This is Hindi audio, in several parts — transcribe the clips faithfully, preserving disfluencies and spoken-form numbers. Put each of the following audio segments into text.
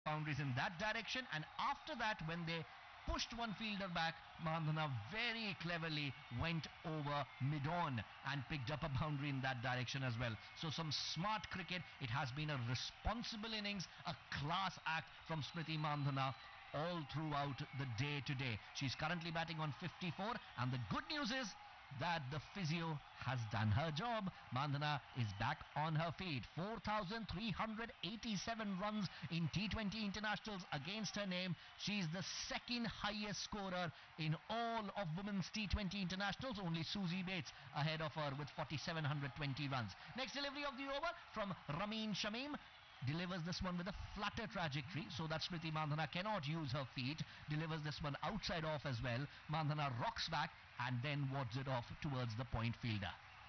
boundaries in that direction, and after that, when they pushed one fielder back, Mandhana very cleverly went over mid-on and picked up a boundary in that direction as well. So some smart cricket. It has been a responsible innings, a class act from Smriti Mandhana all throughout the day today. She's currently batting on fifty-four, and the good news is that the physio has done her job. Mandhana is back on her feet. four thousand three hundred eighty-seven runs in T twenty internationals against her name. She's the second highest scorer in all of women's T twenty internationals. Only Susie Bates ahead of her with four thousand seven hundred twenty runs. Next delivery of the over from Ramin Shamim. Delivers this one with a flatter trajectory so that Smriti Mandhana cannot use her feet. Delivers this one outside off as well. Mandhana rocks back and then wards it off towards the point fielder.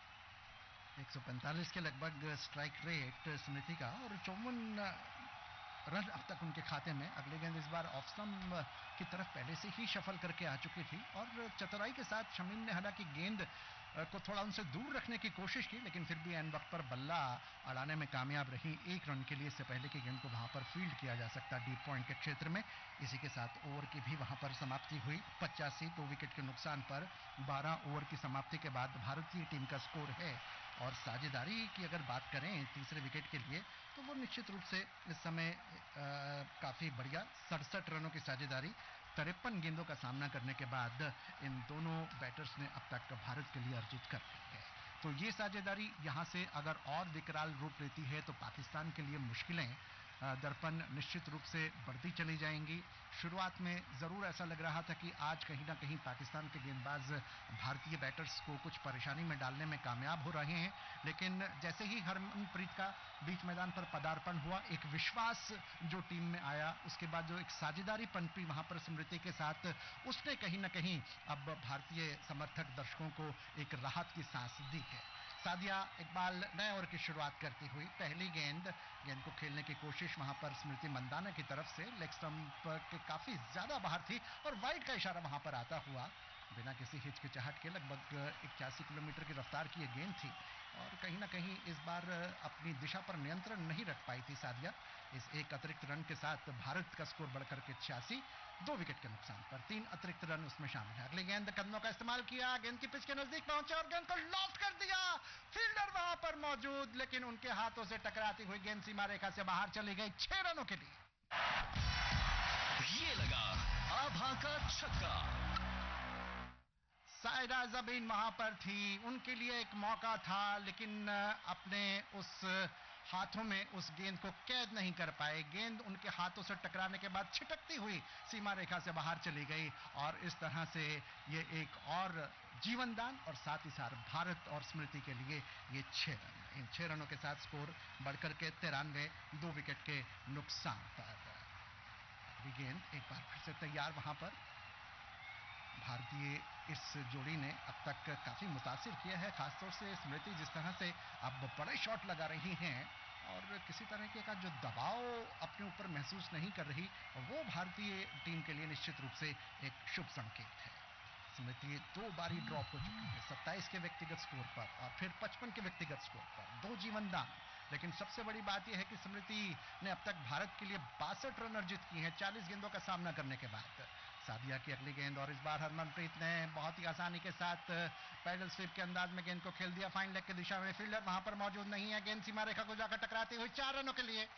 एक सौ पैंतालीस के लगभग स्ट्राइक रेट स्मृति का और चौवन रन अब तक उनके खाते में. अगली गेंद इस बार ऑफ स्टंप की तरफ पहले से ही शफल करके आ चुकी थी और चतुराई के साथ शमीम ने हालांकि गेंद को थोड़ा उनसे दूर रखने की कोशिश की, लेकिन फिर भी एन वक्त पर बल्ला अड़ाने में कामयाब रही. एक रन के लिए इससे पहले की गेंद को वहां पर फील्ड किया जा सकता डीप पॉइंट के क्षेत्र में. इसी के साथ ओवर की भी वहां पर समाप्ति हुई. पचासी दो विकेट के नुकसान पर बारह ओवर की समाप्ति के बाद भारतीय टीम का स्कोर है. और साझेदारी की अगर बात करें तीसरे विकेट के लिए तो वो निश्चित रूप से इस समय काफ़ी बढ़िया सड़सठ रनों की साझेदारी तिरपन गेंदों का सामना करने के बाद इन दोनों बैटर्स ने अब तक भारत के लिए अर्जित कर ली है. तो ये साझेदारी यहाँ से अगर और विकराल रूप लेती है तो पाकिस्तान के लिए मुश्किलें दर्पण निश्चित रूप से बढ़ती चली जाएंगी. शुरुआत में ज़रूर ऐसा लग रहा था कि आज कहीं ना कहीं पाकिस्तान के गेंदबाज भारतीय बैटर्स को कुछ परेशानी में डालने में कामयाब हो रहे हैं, लेकिन जैसे ही हरमनप्रीत का बीच मैदान पर पदार्पण हुआ, एक विश्वास जो टीम में आया, उसके बाद जो एक साझेदारी पनपी वहां पर स्मृति के साथ, उसने कहीं ना कहीं अब भारतीय समर्थक दर्शकों को एक राहत की सांस दी है. सादिया इकबाल नए ओवर की शुरुआत करती हुई. पहली गेंद गेंद को खेलने की कोशिश वहां पर स्मृति मंदाना की तरफ से लेग स्टंप के काफी ज्यादा बाहर थी और वाइड का इशारा वहां पर आता हुआ बिना किसी हिचकिचाहट के लगभग इक्यासी किलोमीटर की रफ्तार की यह गेंद थी और कहीं ना कहीं इस बार अपनी दिशा पर नियंत्रण नहीं रख पाई थी सादिया. इस एक अतिरिक्त रन के साथ भारत का स्कोर बढ़कर के छियासी, दो विकेट के नुकसान पर तीन अतिरिक्त रन उसमें शामिल है. अगली गेंद कदमों का इस्तेमाल किया, गेंद की पिच के नजदीक पहुंचे और गेंद को लॉस्ट कर दिया. फील्डर वहां पर मौजूद, लेकिन उनके हाथों से टकराती हुई गेंद सीमा रेखा से बाहर चली गई. छह रनों के लिए. ये लगा आभा का छक्का. सायरा जबीन वहां पर थी, उनके लिए एक मौका था, लेकिन अपने उस हाथों में उस गेंद को कैद नहीं कर पाए. गेंद उनके हाथों से टकराने के बाद छिटकती हुई सीमा रेखा से बाहर चली गई और इस तरह से ये एक और जीवनदान और साथ ही साथ भारत और स्मृति के लिए ये छह रन. इन छह रनों के साथ स्कोर बढ़कर के तिरानवे, दो विकेट के नुकसान पर. अगली गेंद एक बार फिर से तैयार वहां पर. भारतीय इस जोड़ी ने अब तक काफी मुतासिर किया है, खासतौर से स्मृति जिस तरह से अब बड़े शॉट लगा रही हैं और किसी तरह के का जो दबाव अपने ऊपर महसूस नहीं कर रही, वो भारतीय टीम के लिए निश्चित रूप से एक शुभ संकेत है. स्मृति दो बारी ड्रॉप हो चुकी है, सत्ताईस के व्यक्तिगत स्कोर पर और फिर पचपन के व्यक्तिगत स्कोर पर, दो जीवनदान. लेकिन सबसे बड़ी बात यह है कि स्मृति ने अब तक भारत के लिए बासठ रन अर्जित किए हैं चालीस गेंदों का सामना करने के बाद. सादिया की अगली गेंद और इस बार हरमनप्रीत ने बहुत ही आसानी के साथ पैडल स्वीप के अंदाज में गेंद को खेल दिया फाइन लेग की दिशा में. फील्डर वहां पर मौजूद नहीं है. गेंद सीमा रेखा को जाकर टकराती हुई चार रनों के लिए.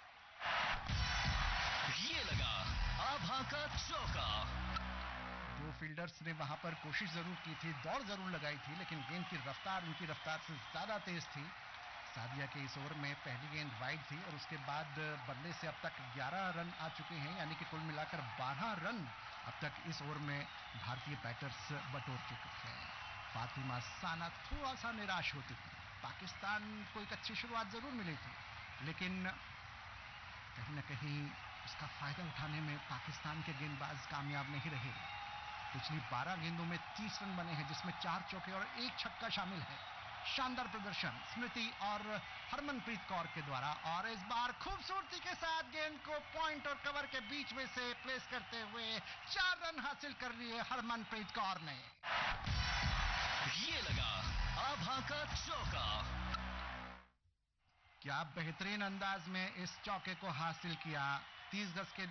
ये लगा आभा का चौका. दो फील्डर्स ने वहां पर कोशिश जरूर की थी, दौड़ जरूर लगाई थी, लेकिन गेंद की रफ्तार उनकी रफ्तार से ज्यादा तेज थी. सादिया के इस ओवर में पहली गेंद वाइड थी और उसके बाद बल्ले से अब तक ग्यारह रन आ चुके हैं, यानी कि कुल मिलाकर बारह रन अब तक इस ओवर में भारतीय बैटर्स बटोर चुके हैं. फातिमा साना थोड़ा सा निराश होती थी. पाकिस्तान को एक अच्छी शुरुआत जरूर मिली थी, लेकिन कहीं ना कहीं उसका फायदा उठाने में पाकिस्तान के गेंदबाज कामयाब नहीं रहे. पिछली बारह गेंदों में तीस रन बने हैं, जिसमें चार चौके और एक छक्का शामिल है. शानदार प्रदर्शन स्मृति और हरमनप्रीत कौर के द्वारा और इस बार खूबसूरती के साथ गेंद को पॉइंट और कवर के बीच में से प्लेस करते हुए चार रन हासिल कर लिए हरमनप्रीत कौर ने. ये लगा आभा का चौका. क्या बेहतरीन अंदाज में इस चौके को हासिल किया. तीस गज के